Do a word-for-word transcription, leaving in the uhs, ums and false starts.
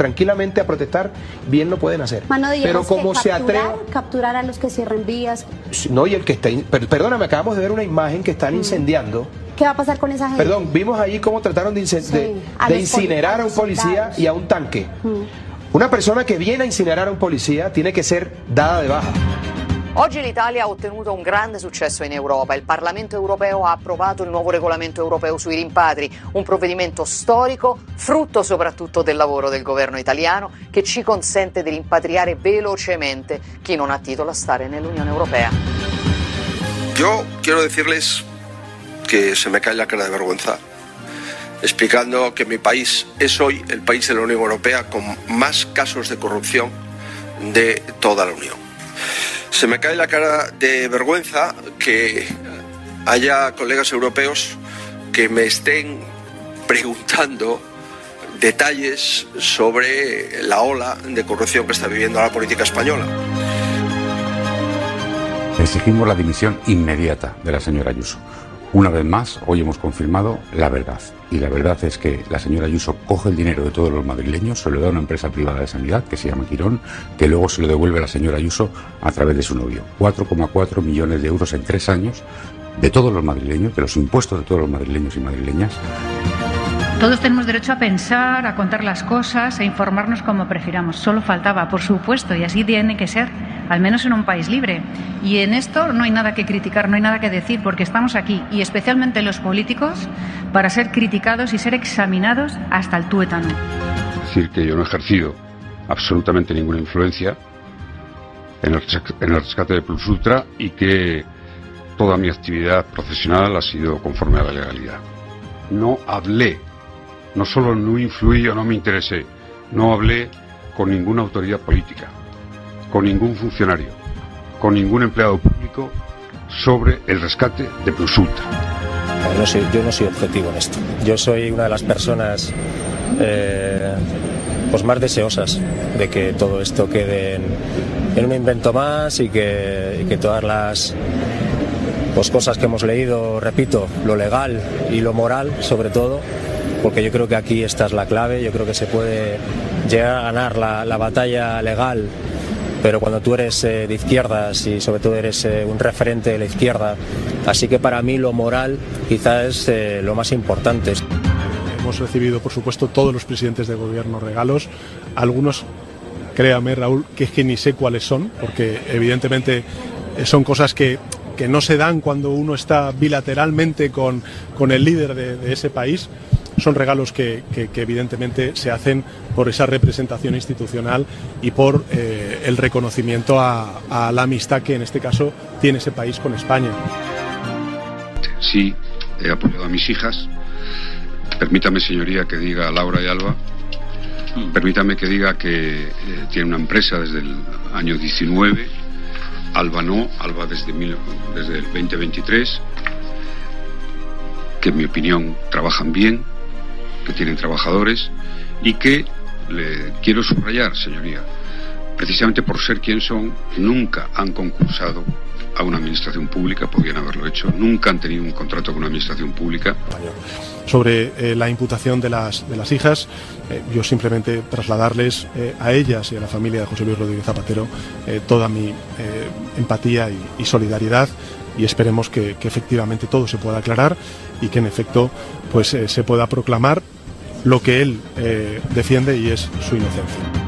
tranquilamente a protestar, bien lo pueden hacer. Mano, pero como que se capturar, atreva... capturar a los que cierren vías. No, y el que está... Perdóname, acabamos de ver una imagen que están incendiando. ¿Qué va a pasar con esa gente? Perdón, vimos ahí cómo trataron de, incen... sí, de, de incinerar a un policía y a un tanque. Mm. Una persona que viene a incinerar a un policía tiene que ser dada de baja. Oggi l'Italia ha ottenuto un grande successo in Europa. Il Parlamento europeo ha approvato il nuovo regolamento europeo sui rimpatri, un provvedimento storico, frutto soprattutto del lavoro del governo italiano, che ci consente di rimpatriare velocemente chi non ha titolo a stare nell'Unione Europea. Yo quiero decirles que se me cae la cara de vergüenza, explicando que mi país es hoy el país de la Unión Europea con más casos de corrupción de toda la Unión. Se me cae la cara de vergüenza que haya colegas europeos que me estén preguntando detalles sobre la ola de corrupción que está viviendo la política española. Exigimos la dimisión inmediata de la señora Ayuso. Una vez más, hoy hemos confirmado la verdad. Y la verdad es que la señora Ayuso coge el dinero de todos los madrileños, se lo da a una empresa privada de sanidad que se llama Quirón, que luego se lo devuelve a la señora Ayuso a través de su novio. cuatro coma cuatro millones de euros en tres años de todos los madrileños, de los impuestos de todos los madrileños y madrileñas. Todos tenemos derecho a pensar, a contar las cosas, a informarnos como prefiramos. Solo faltaba, por supuesto, y así tiene que ser, al menos en un país libre. Y en esto no hay nada que criticar, no hay nada que decir, porque estamos aquí, y especialmente los políticos, para ser criticados y ser examinados hasta el tuétano. Es decir, que yo no he ejercido absolutamente ninguna influencia en el, en el rescate de Plus Ultra y que toda mi actividad profesional ha sido conforme a la legalidad. No hablé. No solo no influí o no me interesé, no hablé con ninguna autoridad política, con ningún funcionario, con ningún empleado público sobre el rescate de Plus Ultra. No soy, yo no soy objetivo en esto. Yo soy una de las personas eh, pues más deseosas de que todo esto quede en, en un invento más y que, y que todas las pues, cosas que hemos leído, repito, lo legal y lo moral sobre todo, porque yo creo que aquí esta es la clave. Yo creo que se puede llegar a ganar la, la batalla legal, pero cuando tú eres eh, de izquierdas y sobre todo eres eh, un referente de la izquierda, así que para mí lo moral quizás es eh, lo más importante. Hemos recibido, por supuesto, todos los presidentes de gobierno regalos, algunos, créame Raúl, que es que ni sé cuáles son, porque evidentemente son cosas que que no se dan cuando uno está bilateralmente con, con el líder de, de ese país. Son regalos que, que, que evidentemente se hacen por esa representación institucional y por eh, el reconocimiento a, a la amistad que en este caso tiene ese país con España. Sí, he apoyado a mis hijas. Permítame, señoría, que diga a Laura y Alba. Permítame que diga que eh, tiene una empresa desde el año diecinueve. Alba no, Alba desde, mil, desde el veinte veintitrés, que en mi opinión trabajan bien, que tienen trabajadores y que, le quiero subrayar, señoría, precisamente por ser quien son, nunca han concursado a una administración pública, podían haberlo hecho, nunca han tenido un contrato con una administración pública. Sobre eh, la imputación de las, de las hijas, eh, yo simplemente trasladarles eh, a ellas y a la familia de José Luis Rodríguez Zapatero eh, toda mi eh, empatía y, y solidaridad, y esperemos que, que efectivamente todo se pueda aclarar y que en efecto pues eh, se pueda proclamar lo que él eh, defiende, y es su inocencia.